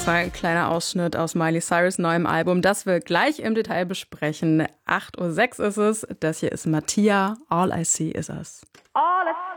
war ein kleiner Ausschnitt aus Miley Cyrus' neuem Album, das wir gleich im Detail besprechen. 8:06 Uhr ist es. Das hier ist Mattia, All I See Is Us. All I